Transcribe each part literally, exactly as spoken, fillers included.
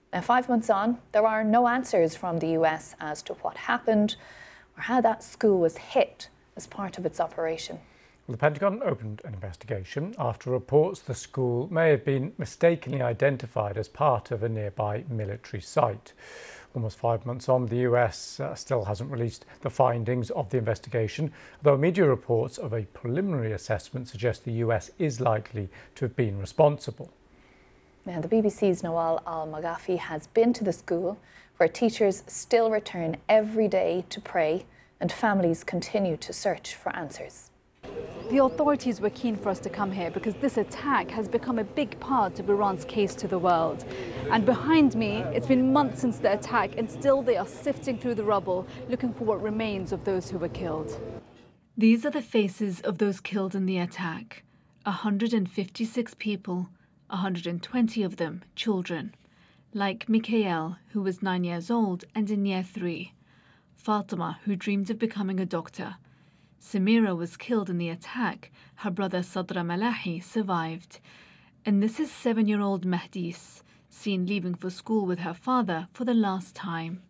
Now, five months on, there are no answers from the U S as to what happened or how that school was hit as part of its operation. Well, the Pentagon opened an investigation after reports the school may have been mistakenly identified as part of a nearby military site. Almost five months on, the U S uh, still hasn't released the findings of the investigation, though media reports of a preliminary assessment suggest the U S is likely to have been responsible. Now, the B B C's Nawal Al-Maghafi has been to the school where teachers still return every day to pray and families continue to search for answers. The authorities were keen for us to come here because this attack has become a big part of Iran's case to the world. And behind me, it's been months since the attack and still they are sifting through the rubble looking for what remains of those who were killed. These are the faces of those killed in the attack. one hundred fifty-six people, one hundred twenty of them children. Like Mikhail, who was nine years old and in year three. Fatima, who dreamed of becoming a doctor. Samira was killed in the attack. Her brother Sadra Malahi survived. And this is seven-year-old Mahdis, seen leaving for school with her father for the last time.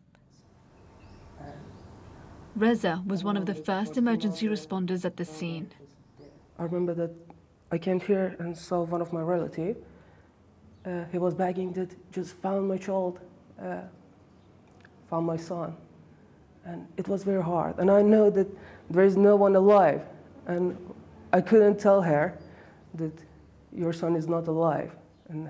Reza was one of the first emergency responders at the scene. I remember that I came here and saw one of my relatives. Uh, he was begging that just found my child, uh, found my son. And it was very hard. And I know that there is no one alive. And I couldn't tell her that your son is not alive. And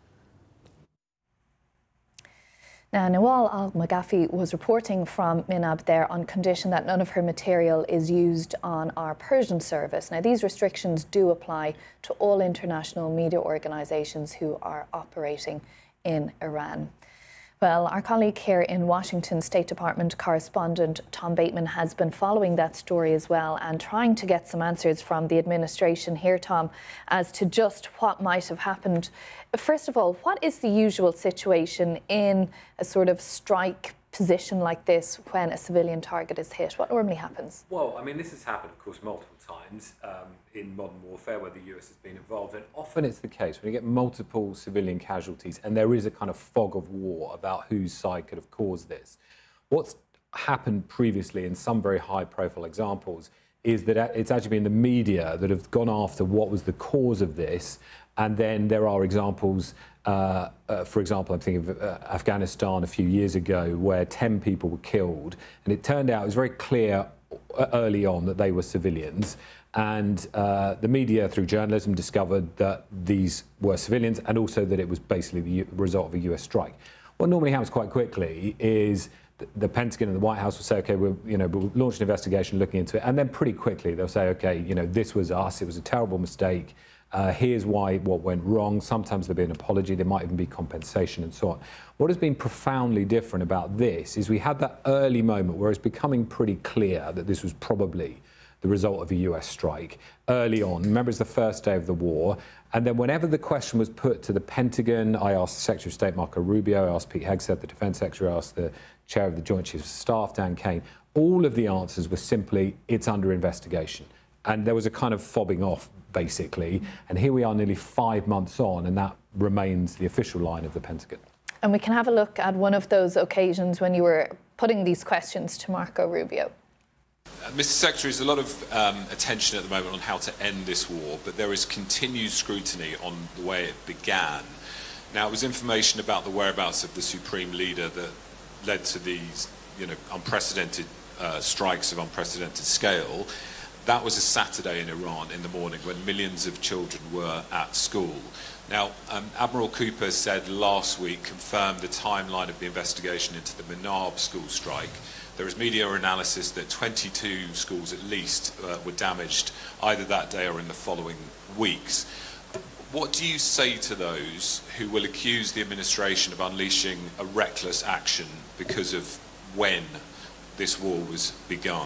Now, Nawal Al-Maghafi was reporting from Minab there on condition that none of her material is used on our Persian service. Now, these restrictions do apply to all international media organisations who are operating in Iran. Well, our colleague here in Washington, State Department correspondent Tom Bateman has been following that story as well and trying to get some answers from the administration here, Tom, as to just what might have happened. First of all, what is the usual situation in a sort of strike position like this when a civilian target is hit? What normally happens? Well, I mean, this has happened, of course, multiple times um, in modern warfare where the U S has been involved. And often it's the case when you get multiple civilian casualties and there is a kind of fog of war about whose side could have caused this. What's happened previously in some very high-profile examples is that it's actually been the media that have gone after what was the cause of this. And then there are examples, uh, uh, for example, I'm thinking of uh, Afghanistan a few years ago where ten people were killed. And it turned out it was very clear early on that they were civilians. And uh, the media, through journalism, discovered that these were civilians and also that it was basically the U result of a U S strike. What normally happens quite quickly is the Pentagon and the White House will say, OK, we'll, you know, we'll launch an investigation looking into it. And then pretty quickly they'll say, OK, you know, this was us. It was a terrible mistake. Uh, here's why what went wrong. Sometimes there'll be an apology. There might even be compensation and so on. What has been profoundly different about this is we had that early moment where it's becoming pretty clear that this was probably the result of a U S strike early on. Remember, it's the first day of the war. And then whenever the question was put to the Pentagon, I asked Secretary of State Marco Rubio, I asked Pete Hegseth, the Defense Secretary, I asked the Chair of the Joint Chiefs of Staff, Dan Kane. All of the answers were simply, it's under investigation. And there was a kind of fobbing off, basically. And here we are nearly five months on, and that remains the official line of the Pentagon. And we can have a look at one of those occasions when you were putting these questions to Marco Rubio. Uh, Mister Secretary, there's a lot of um, attention at the moment on how to end this war, but there is continued scrutiny on the way it began. Now, it was information about the whereabouts of the Supreme Leader that led to these, you know, unprecedented uh, strikes of unprecedented scale. That was a Saturday in Iran in the morning when millions of children were at school. Now, um, Admiral Cooper said last week, confirmed the timeline of the investigation into the Minab school strike. There is media analysis that twenty-two schools at least uh, were damaged either that day or in the following weeks. What do you say to those who will accuse the administration of unleashing a reckless action because of when this war was begun?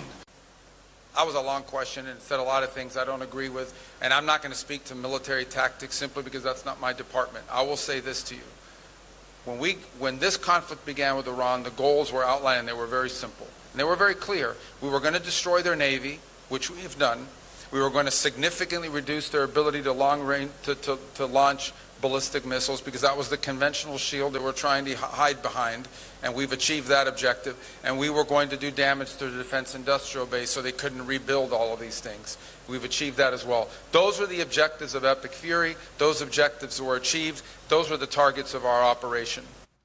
That was a long question and said a lot of things I don't agree with, and I'm not going to speak to military tactics simply because that's not my department. I will say this to you. When, we, when this conflict began with Iran, the goals were outlined and they were very simple. And they were very clear. We were going to destroy their Navy, which we have done. We were going to significantly reduce their ability to, long range, to, to, to launch ballistic missiles, because that was the conventional shield they were trying to hide behind, and we've achieved that objective. And we were going to do damage to the defense industrial base so they couldn't rebuild all of these things. We've achieved that as well. Those were the objectives of Epic Fury. Those objectives were achieved. Those were the targets of our operation.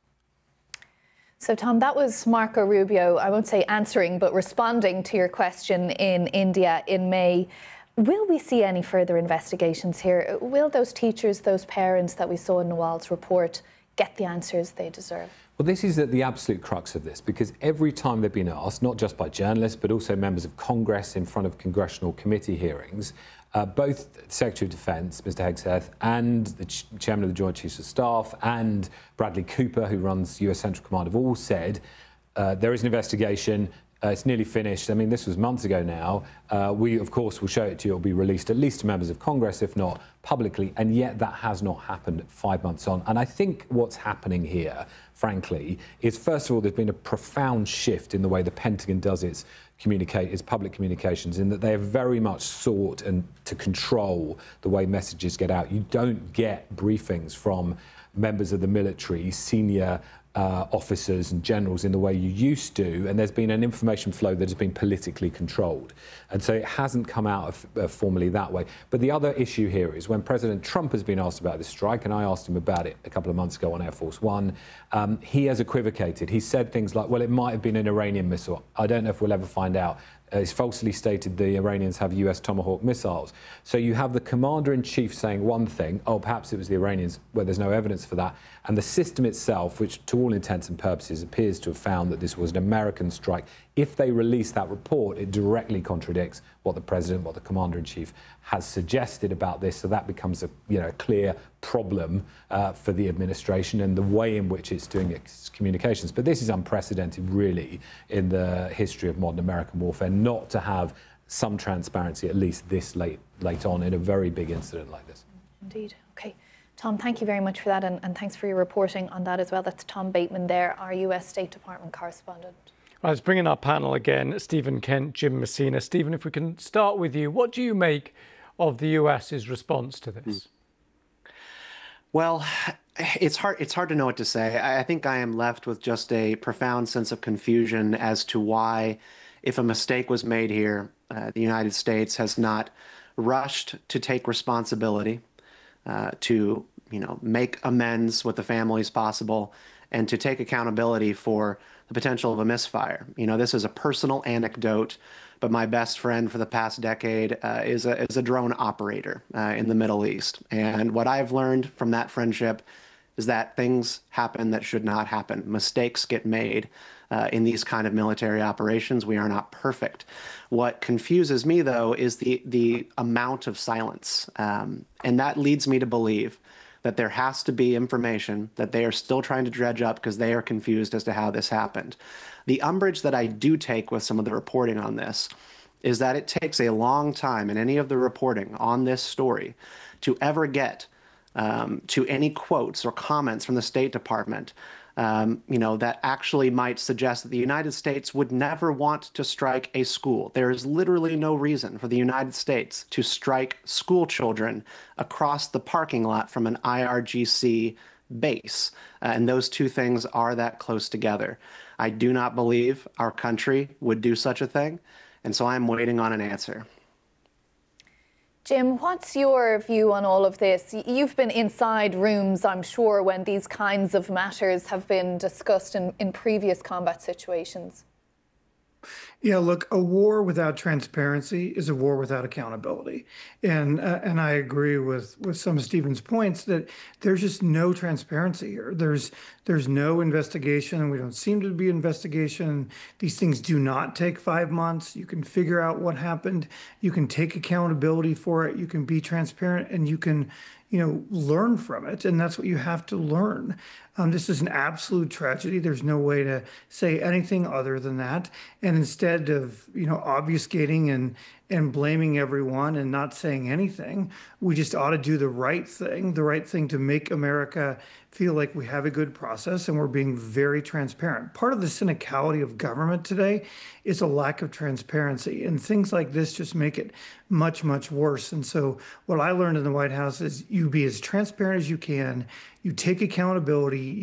So, Tom, that was Marco Rubio, I won't say answering, but responding to your question in India in May. Will we see any further investigations here? Will those teachers, those parents that we saw in Nawal's report get the answers they deserve? Well, this is at the absolute crux of this, because every time they've been asked, not just by journalists, but also members of Congress in front of congressional committee hearings, uh, both Secretary of Defense, Mister Hegseth, and the ch Chairman of the Joint Chiefs of Staff, and Bradley Cooper, who runs U S Central Command, have all said uh, there is an investigation. Uh, it's nearly finished. I mean, this was months ago now. Uh, we, of course, will show it to you. It'll be released at least to members of Congress, if not publicly. And yet that has not happened five months on. And I think what's happening here, frankly, is, first of all, there's been a profound shift in the way the Pentagon does its communicate its public communications, in that they have very much sought and to control the way messages get out. You don't get briefings from members of the military, senior Uh, officers and generals in the way you used to, and there's been an information flow that has been politically controlled. And so it hasn't come out of, uh, formally that way. But the other issue here is when President Trump has been asked about this strike, and I asked him about it a couple of months ago on Air Force One, um, he has equivocated. He said things like, well, it might have been an Iranian missile. I don't know if we'll ever find out. Uh, it's falsely stated the Iranians have U S Tomahawk missiles. So you have the commander-in-chief saying one thing, oh, perhaps it was the Iranians, where there's no evidence for that. And the system itself, which to all intents and purposes appears to have found that this was an American strike, if they release that report, it directly contradicts what the president, what the commander-in-chief has suggested about this. So that becomes a you know, clear problem uh, for the administration and the way in which it's doing its communications. But this is unprecedented, really, in the history of modern American warfare, not to have some transparency, at least this late, late on, in a very big incident like this. Indeed. Okay. Tom, thank you very much for that, and, and thanks for your reporting on that as well. That's Tom Bateman there, our U S State Department correspondent. Let's bring in our panel again, Stephen Kent, Jim Messina. Stephen, if we can start with you, what do you make of the US's response to this? Well, it's hard, it's hard to know what to say. I think I am left with just a profound sense of confusion as to why, if a mistake was made here, uh, the United States has not rushed to take responsibility, uh, to you know, make amends with the families possible, and to take accountability for the potential of a misfire. You know, this is a personal anecdote, but my best friend for the past decade uh, is, a, is a drone operator uh, in the Middle East. And what I've learned from that friendship is that things happen that should not happen. Mistakes get made uh, in these kind of military operations. We are not perfect. What confuses me, though, is the, the amount of silence. Um, and that leads me to believe that there has to be information that they are still trying to dredge up because they are confused as to how this happened. The umbrage that I do take with some of the reporting on this is that it takes a long time in any of the reporting on this story to ever get um, to any quotes or comments from the State Department Um, you know, that actually might suggest that the United States would never want to strike a school. There is literally no reason for the United States to strike school children across the parking lot from an I R G C base. Uh, and those two things are that close together. I do not believe our country would do such a thing. And so I'm waiting on an answer. Jim, what's your view on all of this? You've been inside rooms, I'm sure, when these kinds of matters have been discussed in, in previous combat situations. Yeah, look, a war without transparency is a war without accountability. And uh, and I agree with, with some of Stephen's points that there's just no transparency here. There's there's no investigation. We don't seem to be investigation. These things do not take five months. You can figure out what happened. You can take accountability for it. You can be transparent, and you can, you know, learn from it. And that's what you have to learn. Um, this is an absolute tragedy. There's no way to say anything other than that. And instead of, you know, obfuscating and, and blaming everyone and not saying anything, we just ought to do the right thing, the right thing to make America feel like we have a good process and we're being very transparent. Part of the cynicality of government today is a lack of transparency, and things like this just make it much, much worse. And so what I learned in the White House is you be as transparent as you can, you take accountability,